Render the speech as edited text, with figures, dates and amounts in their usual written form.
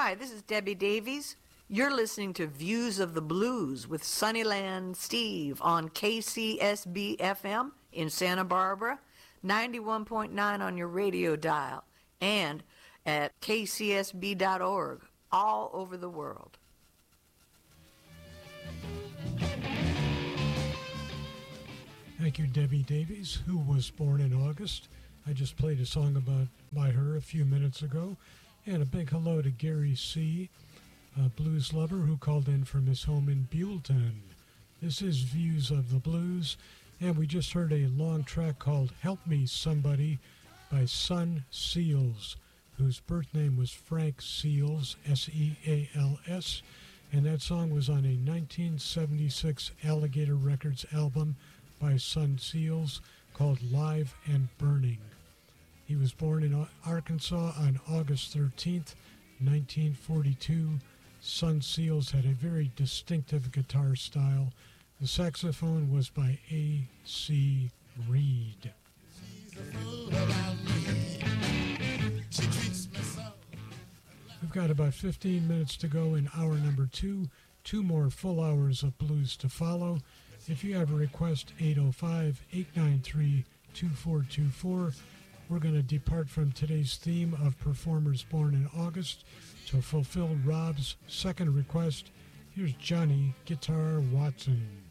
Hi, this is Debbie Davies. You're listening to Views of the Blues with Sunnyland Steve on KCSB-FM in Santa Barbara, 91.9 on your radio dial, and at kcsb.org all over the world. Thank you, Debbie Davies, who was born in August. I just played a song by her a few minutes ago. And a big hello to Gary C., a blues lover who called in from his home in Buellton. This is Views of the Blues, and we just heard a long track called Help Me Somebody by Son Seals, whose birth name was Frank Seals, S-E-A-L-S, and that song was on a 1976 Alligator Records album by Son Seals called Live and Burning. He was born in Arkansas on August 13th, 1942. Son Seals had a very distinctive guitar style. The saxophone was by A.C. Reed. We've got about 15 minutes to go in hour number 2. 2 more full hours of blues to follow. If you have a request, 805-893-2424. We're going to depart from today's theme of performers born in August to fulfill Rob's second request. Here's Johnny Guitar Watson.